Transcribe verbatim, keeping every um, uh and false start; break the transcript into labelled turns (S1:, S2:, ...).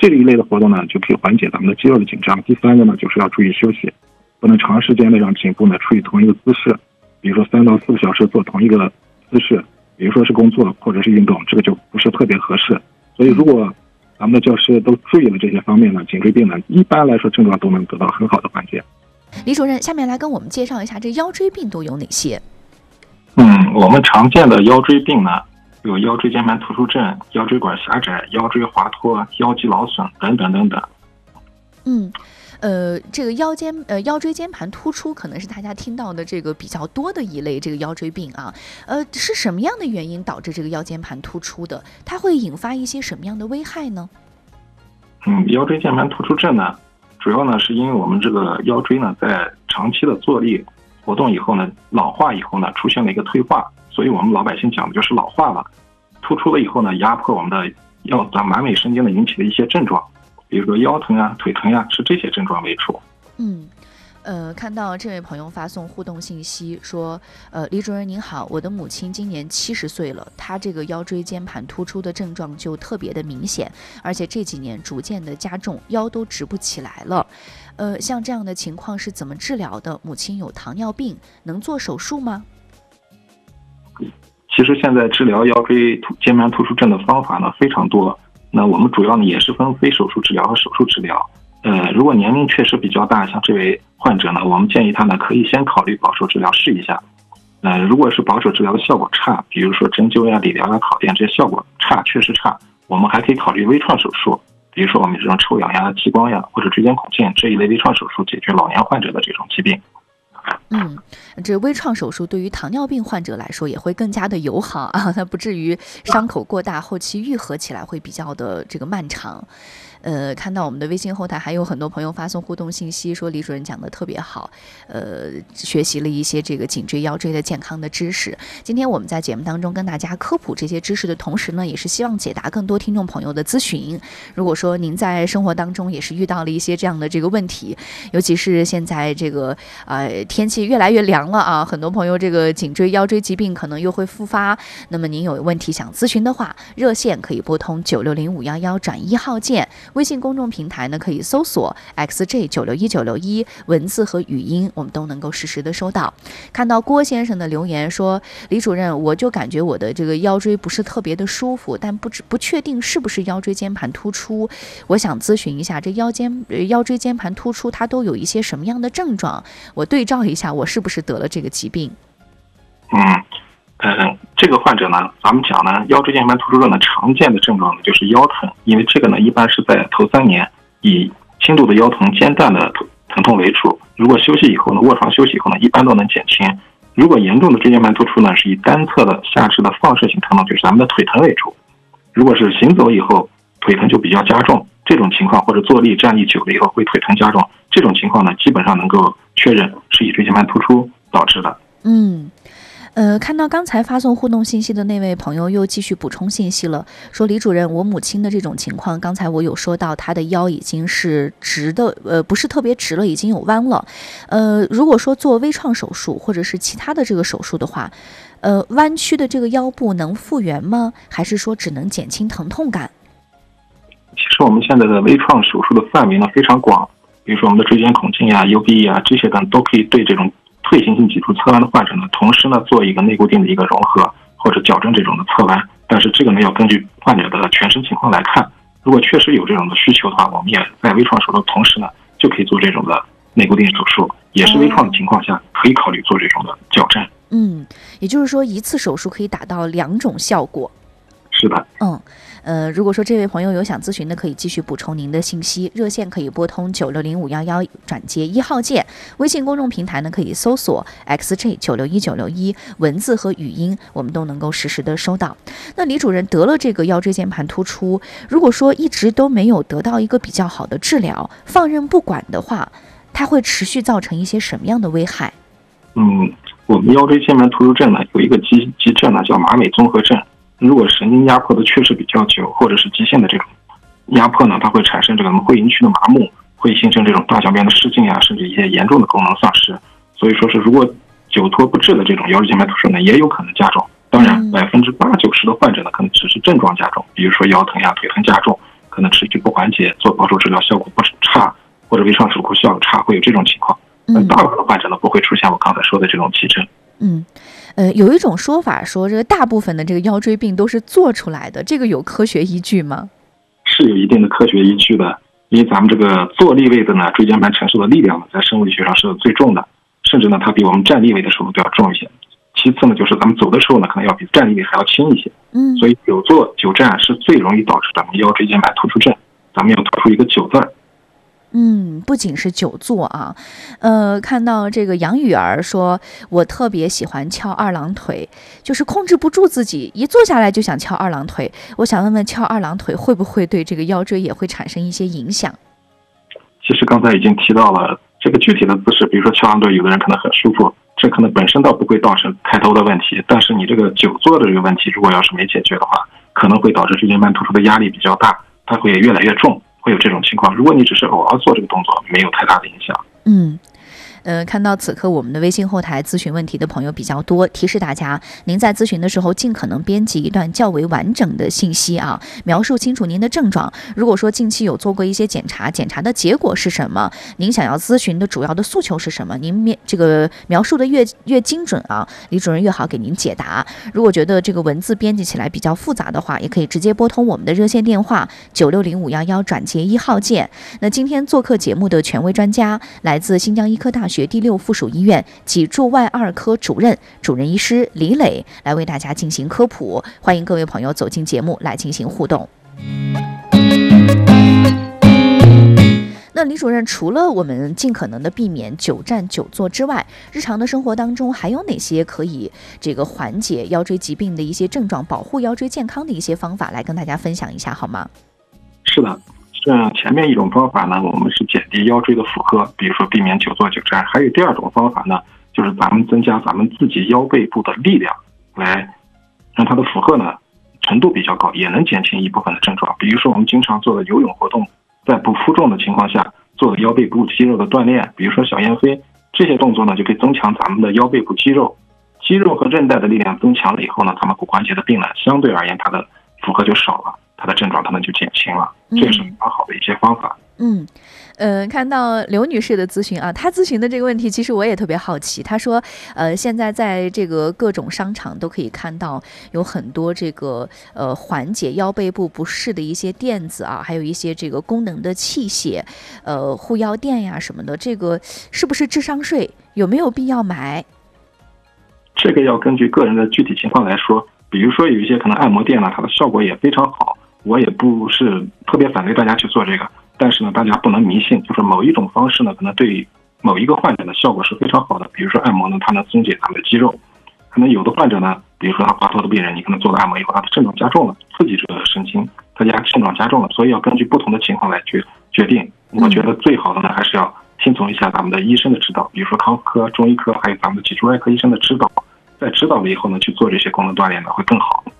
S1: 这一类的活动呢，就可以缓解咱们的肌肉的紧张。第三个呢，就是要注意休息，不能长时间的让颈部呢处于同一个姿势，比如说三到四个小时做同一个姿势，比如说是工作或者是运动，这个就不是特别合适。所以如果咱们的教师都注意了这些方面呢，颈椎病呢一般来说症状都能得到很好的缓解。
S2: 李主任，下面来跟我们介绍一下这腰椎病都有哪些？
S3: 嗯，我们常见的腰椎病呢，有腰椎间盘突出症、腰椎管狭窄、腰椎滑脱、腰肌劳损等等等等。
S2: 嗯，呃，这个腰间呃腰椎间盘突出可能是大家听到的这个比较多的一类这个腰椎病啊。呃，是什么样的原因导致这个腰间盘突出的？它会引发一些什么样的危害呢？
S3: 嗯，腰椎间盘突出症呢，主要呢是因为我们这个腰椎呢在长期的坐立活动以后呢，老化以后呢出现了一个退化，所以我们老百姓讲的就是老化了。突出了以后呢，压迫我们的腰的马尾神经呢，引起的一些症状，比如说腰疼啊、腿疼呀、啊，是这些症状为主。
S2: 嗯。呃，看到这位朋友发送互动信息说，呃，李主任您好，我的母亲今年七十岁了，她这个腰椎间盘突出的症状就特别的明显，而且这几年逐渐的加重，腰都直不起来了。呃，像这样的情况是怎么治疗的？母亲有糖尿病，能做手术吗？
S3: 其实现在治疗腰椎间盘突出症的方法呢非常多，那我们主要呢也是分非手术治疗和手术治疗。呃，如果年龄确实比较大，像这位患者呢，我们建议他呢可以先考虑保守治疗试一下。呃，如果是保守治疗的效果差，比如说针灸呀、理疗呀、烤电这些效果差，确实差，我们还可以考虑微创手术，比如说我们这种抽氧呀、激光呀或者椎间孔镜这一类微创手术，解决老年患者的这种疾病。
S2: 嗯，这微创手术对于糖尿病患者来说也会更加的友好啊，它不至于伤口过大，后期愈合起来会比较的这个漫长。呃，看到我们的微信后台还有很多朋友发送互动信息，说李主任讲的特别好，呃，学习了一些这个颈椎腰椎的健康的知识。今天我们在节目当中跟大家科普这些知识的同时呢，也是希望解答更多听众朋友的咨询。如果说您在生活当中也是遇到了一些这样的这个问题，尤其是现在这个呃天气越来越凉了啊，很多朋友这个颈椎腰椎疾病可能又会复发。那么您有问题想咨询的话，热线可以拨通九六零五幺幺转一号键。微信公众平台呢，可以搜索 X J 九六一九六一，文字和语音我们都能够实时的收到。看到郭先生的留言说，李主任，我就感觉我的这个腰椎不是特别的舒服，但不不确定是不是腰椎间盘突出，我想咨询一下，这腰间腰椎间盘突出它都有一些什么样的症状？我对照一下，我是不是得了这个疾病？
S3: 嗯。呃，这个患者呢，咱们讲呢，腰椎间盘突出症的常见的症状呢就是腰疼，因为这个呢一般是在头三年以轻度的腰疼、间断的疼痛为主。如果休息以后呢，卧床休息以后呢，一般都能减轻。如果严重的椎间盘突出呢，是以单侧的下肢的放射性疼痛，就是咱们的腿疼为主。如果是行走以后腿疼就比较加重，这种情况或者坐立站立久了以后会腿疼加重，这种情况呢基本上能够确认是以椎间盘突出导致的。
S2: 嗯。呃，看到刚才发送互动信息的那位朋友又继续补充信息了，说李主任，我母亲的这种情况，刚才我有说到她的腰已经是直的，呃，不是特别直了，已经有弯了。呃，如果说做微创手术或者是其他的这个手术的话，呃，弯曲的这个腰部能复原吗？还是说只能减轻疼痛感？
S3: 其实我们现在的微创手术的范围呢非常广，比如说我们的椎间孔镜呀、U B E 啊这些等都可以对这种退行性脊柱侧弯的患者呢，同时呢做一个内固定的一个融合或者矫正这种的侧弯，但是这个呢要根据患者的全身情况来看。如果确实有这种的需求的话，我们也在微创手术的同时呢，就可以做这种的内固定手术，也是微创的情况下可以考虑做这种的矫正。
S2: 嗯，也就是说一次手术可以达到两种效果。
S3: 是的。
S2: 嗯。呃，如果说这位朋友有想咨询的，可以继续补充您的信息，热线可以拨通九六零五幺幺转接一号键，微信公众平台呢可以搜索 X J 九六一九六一，文字和语音我们都能够实时的收到。那李主任得了这个腰椎间盘突出，如果说一直都没有得到一个比较好的治疗，放任不管的话，它会持续造成一些什么样的危害？
S3: 嗯，我们腰椎间盘突出症呢有一个急急症呢叫马尾综合症。如果神经压迫的确实比较久，或者是急性的这种压迫呢，它会产生这个会阴区的麻木，会形成这种大小便的失禁啊，甚至一些严重的功能丧失。所以说是如果久拖不治的这种腰椎间盘突出呢，也有可能加重。当然，百分之八九十的患者呢，可能只是症状加重，比如说腰疼呀、腿疼加重， 可能持续不缓解，做保守治疗效果不差，或者微创手术效果差，会有这种情况。嗯，大部分的患者呢不会出现我刚才说的这种急症。
S2: 嗯，呃，有一种说法说，这个大部分的这个腰椎病都是做出来的，这个有科学依据吗？
S3: 是有一定的科学依据的，因为咱们这个坐立位的呢，椎间盘承受的力量呢，在生物力学上是最重的，甚至呢，它比我们站立位的时候都要重一些。其次呢，就是咱们走的时候呢，可能要比站立位还要轻一些。嗯，所以久坐久站是最容易导致咱们腰椎间盘突出症。咱们要突出一个久字儿。
S2: 嗯，不仅是久坐啊，呃，看到这个杨雨儿说，我特别喜欢翘二郎腿，就是控制不住自己，一坐下来就想翘二郎腿。我想问问，翘二郎腿会不会对这个腰椎也会产生一些影响？
S3: 其实刚才已经提到了这个具体的姿势，比如说翘二郎腿，有的人可能很舒服，这可能本身倒不会造成开头的问题，但是你这个久坐的这个问题，如果要是没解决的话，可能会导致椎间盘突出的压力比较大，它会越来越重。会有这种情况，如果你只是偶尔做这个动作，没有太大的影响。
S2: 嗯。呃，看到此刻我们的微信后台咨询问题的朋友比较多，提示大家，您在咨询的时候尽可能编辑一段较为完整的信息啊，描述清楚您的症状。如果说近期有做过一些检查，检查的结果是什么？您想要咨询的主要的诉求是什么？您面这个描述的越越精准啊，李主任越好给您解答。如果觉得这个文字编辑起来比较复杂的话，也可以直接拨通我们的热线电话九六零五幺幺转接一号键。那今天做客节目的权威专家，来自新疆医科大学第六附属医院脊柱外二科主任主任医师李磊来为大家进行科普，欢迎各位朋友走进节目来进行互动。那李主任，除了我们尽可能的避免久站久坐之外，日常的生活当中还有哪些可以这个缓解腰椎疾病的一些症状，保护腰椎健康的一些方法，来跟大家分享一下好吗？
S3: 是的，像前面一种方法呢，我们是减低腰椎的负荷，比如说避免久坐久站。还有第二种方法呢，就是咱们增加咱们自己腰背部的力量，来让它的负荷呢程度比较高，也能减轻一部分的症状。比如说我们经常做的游泳活动，在不负重的情况下做的腰背部肌肉的锻炼，比如说小燕飞，这些动作呢就可以增强咱们的腰背部肌肉，肌肉和韧带的力量增强了以后呢，咱们骨关节的病呢相对而言它的负荷就少了，它的症状它们就减轻了，这也是非常好的一些方法。
S2: 嗯，呃，看到刘女士的咨询啊，她咨询的这个问题，其实我也特别好奇。她说，呃，现在在这个各种商场都可以看到有很多这个呃缓解腰背部不适的一些垫子啊，还有一些这个功能的器械，呃，护腰垫呀什么的，这个是不是智商税？有没有必要买？
S3: 这个要根据个人的具体情况来说，比如说有一些可能按摩垫呢，它的效果也非常好，我也不是特别反对大家去做这个。但是呢，大家不能迷信，就是某一种方式呢，可能对某一个患者的效果是非常好的。比如说按摩呢，它能松解咱们的肌肉。可能有的患者呢，比如说他滑脱的病人，你可能做了按摩以后，他的症状加重了，刺激这个神经，他家症状加重了，所以要根据不同的情况来决决定。我觉得最好的呢，还是要听从一下咱们的医生的指导，比如说康复科、中医科，还有咱们的脊柱外科医生的指导。在指导了以后呢，去做这些功能锻炼呢，会更好。